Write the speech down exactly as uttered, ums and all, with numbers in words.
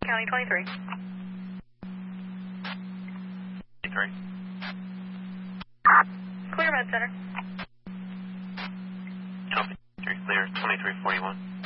County twenty-three. twenty-three. Clear Med Center. Alpha three clear, twenty-three forty-one.